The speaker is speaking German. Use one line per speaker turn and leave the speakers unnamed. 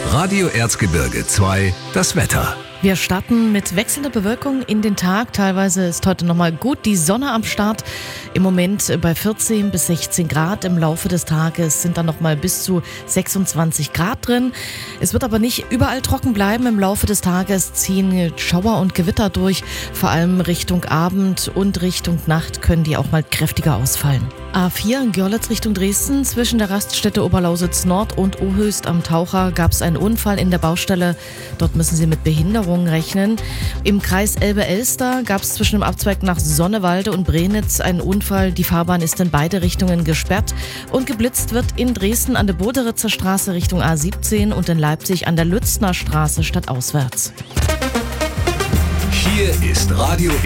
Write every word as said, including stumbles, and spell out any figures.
Radio Erzgebirge zwei, das Wetter.
Wir starten mit wechselnder Bewölkung in den Tag. Teilweise ist heute nochmal gut die Sonne am Start. Im Moment bei vierzehn bis sechzehn Grad. Im Laufe des Tages sind dann nochmal bis zu sechsundzwanzig Grad drin. Es wird aber nicht überall trocken bleiben. Im Laufe des Tages ziehen Schauer und Gewitter durch. Vor allem Richtung Abend und Richtung Nacht können die auch mal kräftiger ausfallen. A vier in Görlitz Richtung Dresden. Zwischen der Raststätte Oberlausitz Nord und Ohöst am Taucher gab es einen Unfall in der Baustelle. Dort müssen Sie mit Behinderungen rechnen. Im Kreis Elbe-Elster gab es zwischen dem Abzweig nach Sonnewalde und Brenitz einen Unfall. Die Fahrbahn ist in beide Richtungen gesperrt. Und geblitzt wird in Dresden an der Boderitzer Straße Richtung A siebzehn und in Leipzig an der Lützner Straße stadtauswärts.
Hier ist Radio